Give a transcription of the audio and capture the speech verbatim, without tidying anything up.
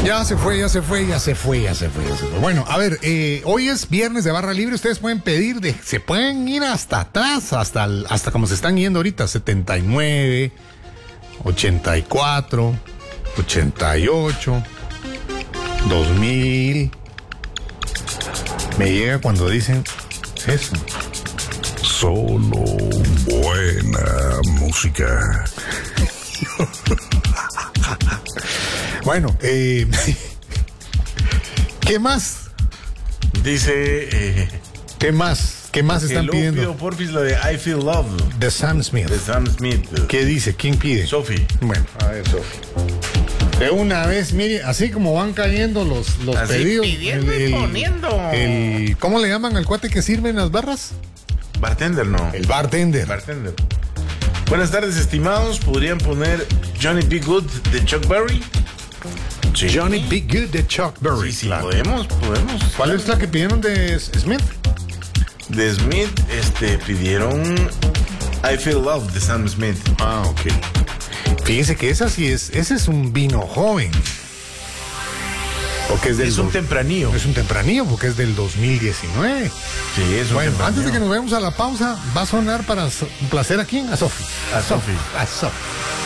Ya se fue, ya se fue, ya se fue, ya se fue, ya se fue. Bueno, a ver, eh, hoy es viernes de barra libre. Ustedes pueden pedir, de, se pueden ir hasta atrás, hasta, el, hasta como se están yendo ahorita, setenta y nueve, ochenta y cuatro, ochenta y ocho, dos mil. Me llega cuando dicen eso. Solo buena música. Bueno, eh, ¿qué más? Dice... Eh, ¿Qué más? ¿Qué más están luego pidiendo? pido porfis lo de I Feel Love De Sam Smith. de Sam Smith. ¿Qué dice? ¿Quién pide? Sophie. Bueno, a ver, Sofi. De una vez, mire, así como van cayendo los, los Así pedidos. pidiendo y poniendo. el- ¿Cómo le llaman al cuate que sirve en las barras? Bartender, no. El bartender. Bartender. Buenas tardes, estimados. ¿Podrían poner Johnny B. Good de Chuck Berry? Sí. Johnny B. Good de Chuck Berry. Sí, sí, claro. podemos, podemos. ¿Cuál es la que pidieron de S- Smith? De Smith, este, pidieron I Feel Love de Sam Smith. Ah, ok. Fíjese que esa sí es, ese es un vino joven. Porque es del Es un dos- tempranillo. Es un tempranillo porque es del dos mil diecinueve. Sí, es un Bueno, tempranillo. antes de que nos vayamos a la pausa, va a sonar para so- placer a quién? A Sofi. A Sofi. A Sofi.